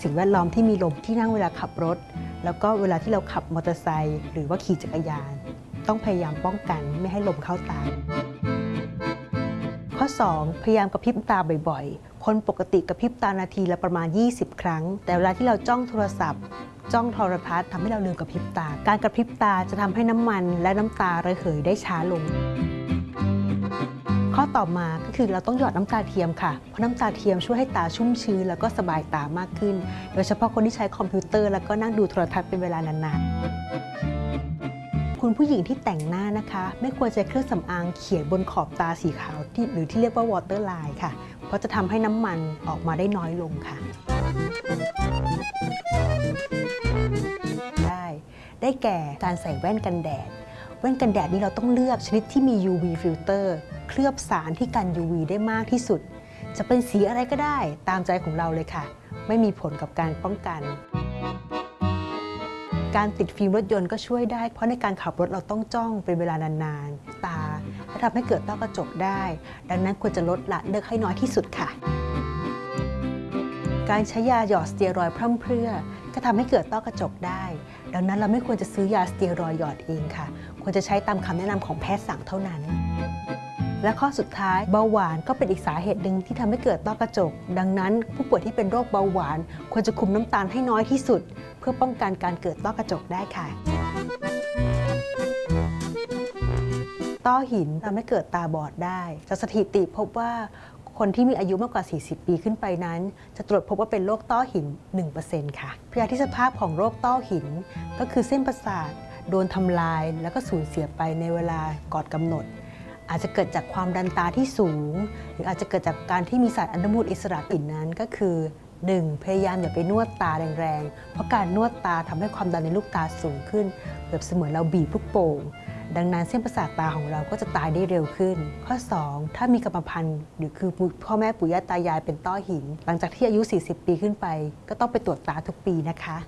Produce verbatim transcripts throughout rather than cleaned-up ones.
สิ่งแวดล้อมที่มีลมที่นั่งเวลาขับรถแล้วก็เวลาที่เราขับมอเตอร์ไซค์หรือว่าขี่จักรยานต้องพยายามป้องกันไม่ให้ลมเข้าตาข้อสองพยายามกระพริบตาบ่อยๆคนปกติกระพริบตานาทีละประมาณยี่สิบครั้งแต่เวลาที่เราจ้องโทรศัพท์จ้องโทรทัศน์ทำให้เราลืมกระพริบตาการกระพริบตาจะทำให้น้ำมันและน้ำตาระเหยได้ช้าลงข้อต่อมาก็คือเราต้องหยอดน้ำตาเทียมค่ะเพราะน้ำตาเทียมช่วยให้ตาชุ่มชื้นแล้วก็สบายตามากขึ้นโดยเฉพาะคนที่ใช้คอมพิวเตอร์แล้วก็นั่งดูโทรทัศน์เป็นเวลานานๆคุณผู้หญิงที่แต่งหน้านะคะไม่ควรใช้เครื่องสำอางเขียนบนขอบตาสีขาวที่หรือที่เรียกว่าวอเตอร์ไลน์ค่ะเพราะจะทำให้น้ำมันออกมาได้น้อยลงค่ะได้ได้แก่การใส่แว่นกันแดดแว่นกันแดดนี้เราต้องเลือกชนิดที่มี ยู วี filter เคลือบสารที่กัน ยู วี ได้มากที่สุดจะเป็นสีอะไรก็ได้ตามใจของเราเลยค่ะไม่มีผลกับการป้องกันการติดฟิล์มรถยนต์ก็ช่วยได้เพราะในการขับรถเราต้องจ้องเป็นเวลานานๆตาและทำให้เกิดต้อกระจกได้ดังนั้นควรจะลดละเลิกให้น้อยที่สุดค่ะการใช้ยาหยอดสเตียรอยด์พร่ำเพรื่อก็ทำให้เกิดต้อกระจกได้ดังนั้นเราไม่ควรจะซื้อยาสเตียรอยด์หยอดเองค่ะควรจะใช้ตามคำแนะนำของแพทย์สั่งเท่านั้นและข้อสุดท้ายเบาหวานก็เป็นอีกสาเหตุหนึ่งที่ทำให้เกิดต้อกระจกดังนั้นผู้ป่วยที่เป็นโรคเบาหวานควรจะคุมน้ำตาลให้น้อยที่สุดเพื่อป้องกันการเกิดต้อกระจกได้ค่ะต้อหินทำให้เกิดตาบอดได้จากสถิติพบว่าคนที่มีอายุมากกว่าสี่สิบปีขึ้นไปนั้นจะตรวจพบว่าเป็นโรคต้อหิน หนึ่งเปอร์เซ็นต์ ค่ะพยาธิสภาพของโรคต้อหินก็คือเส้นประสาทโดนทำลายแล้วก็สูญเสียไปในเวลาก่อนกำหนดอาจจะเกิดจากความดันตาที่สูงหรืออาจจะเกิดจากการที่มีสารอนุมูลอิสระอื่นนั้นก็คือ หนึ่ง พยายามอย่าไปนวดตาแรงๆเพราะการนวดตาทำให้ความดันในลูกตาสูงขึ้นเปรียบเสมือนเราบีบลูกโป่งดังนั้นเส้นประสาทตาของเราก็จะตายได้เร็วขึ้นข้อสองถ้ามีกรรมพันธุ์หรือคือพ่อแม่ปู่ย่าตายายเป็นต้อหินหลังจากที่อายุสี่สิบปีขึ้นไปก็ต้องไปตรวจตาทุกปีนะคะ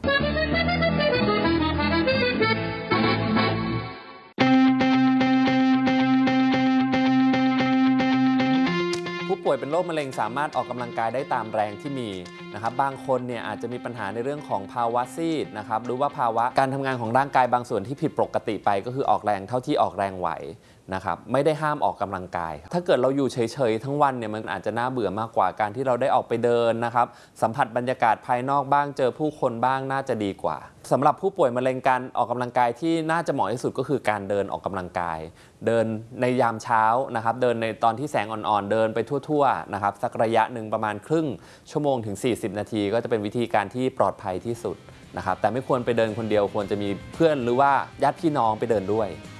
ผู้ป่วยเป็นโรคมะเร็งสามารถออกกำลังกายได้ตามแรงที่มีนะครับบางคนเนี่ยอาจจะมีปัญหาในเรื่องของภาวะซีดนะครับหรือว่าภาวะการทำงานของร่างกายบางส่วนที่ผิดปกติไปก็คือออกแรงเท่าที่ออกแรงไหวนะครับไม่ได้ห้ามออกกำลังกายถ้าเกิดเราอยู่เฉยๆทั้งวันเนี่ยมันอาจจะน่าเบื่อมากกว่าการที่เราได้ออกไปเดินนะครับสัมผัสบรรยากาศภายนอกบ้างเจอผู้คนบ้างน่าจะดีกว่าสำหรับผู้ป่วยมะเร็งการออกกำลังกายที่น่าจะเหมาะที่สุดก็คือการเดินออกกำลังกายเดินในยามเช้านะครับเดินในตอนที่แสงอ่อนๆเดินไปทั่วๆนะครับสักระยะหนึ่งประมาณครึ่งชั่วโมงถึงสี่สิบนาทีก็จะเป็นวิธีการที่ปลอดภัยที่สุดนะครับแต่ไม่ควรไปเดินคนเดียวควรจะมีเพื่อนหรือว่าญาติพี่น้องไปเดินด้วย